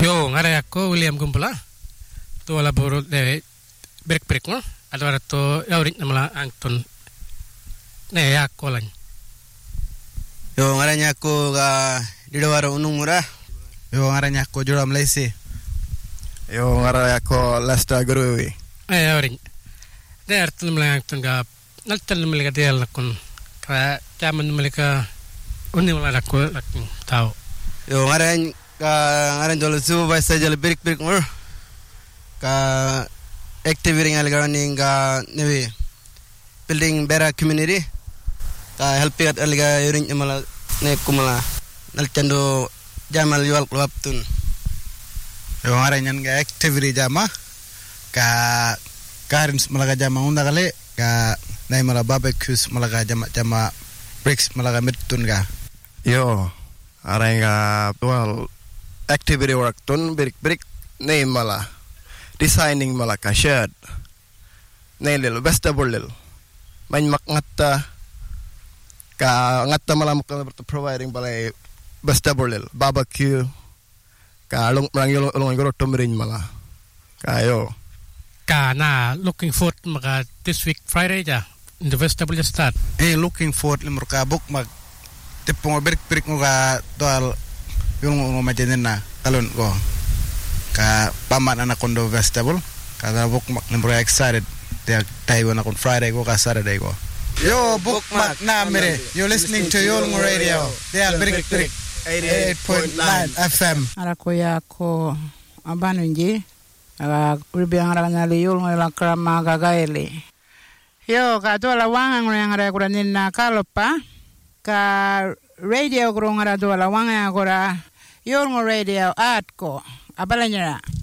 Yo, ngare ako William Gumpala. To ala boro de break no. Adwara to yawri namala angton. Ne yakko lañ. Yo ngare nyako ga didawara unung mura. Yo ngare nyako joram laisi. Yo ngare nyako Lesta Guruwi. Yawri. De artul namala angton ga naltal namala ga del nakon. Ka jaman namala unni wala ko lakin taw. Yo ngare jolo supervisor jolo break mur. Ka activating algarani ga nevi building better community. Ka helping at alga yuring imala ne kumala naltando jamal yual klaptun. Yo ngare nyan ga activity jama ka karins malaga jama unda kale ka nai mala barbecues malaga jama bricks malaga mittun ga. Yo arenga tual activity work tun break ne mala designing mala ka shirt ne lil vegetable lil man makngata ka ngata malam ka providing balay vegetable lil barbecue ka long goro tumrin mala kayo Kana looking for maka this week Friday ja in the vegetable just start. Looking for limur ka book mag tipong break mo ka toal yung majanin na talon ko ka paman na kondo vegetable ka book mag limur excited tayo na kon Friday ko ka Saturday ko. Yo, bookmark na mere. You're listening to Yolngu Radio. They are Brick 88.9 FM. Arakoya ko abanunji. Kuribi ang aranyali Yolngu ila krama gagaili. Yo, ka tuala wangang ngara kuranin na kalopa. Ka radio kurung ngara tuala wangang ngara Yolngu Radio at ko. Abalanyara.